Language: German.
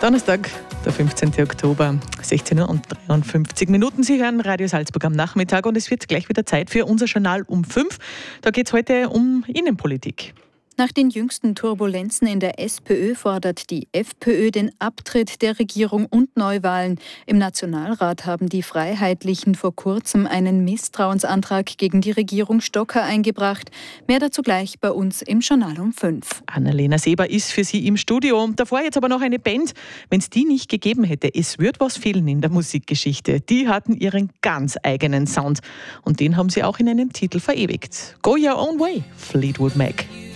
Donnerstag, der 15. Oktober, 16:53 Uhr. Sie hören Radio Salzburg am Nachmittag und es wird gleich wieder Zeit für unser Journal um 5. Da geht es heute um Innenpolitik. Nach den jüngsten Turbulenzen in der SPÖ fordert die FPÖ den Abtritt der Regierung und Neuwahlen. Im Nationalrat haben die Freiheitlichen vor kurzem einen Misstrauensantrag gegen die Regierung Stocker eingebracht. Mehr dazu gleich bei uns im Journal um 5. Annalena Seber ist für Sie im Studio. Davor jetzt aber noch eine Band. Wenn es die nicht gegeben hätte, es würde was fehlen in der Musikgeschichte. Die hatten ihren ganz eigenen Sound. Und den haben sie auch in einem Titel verewigt. Go Your Own Way, Fleetwood Mac.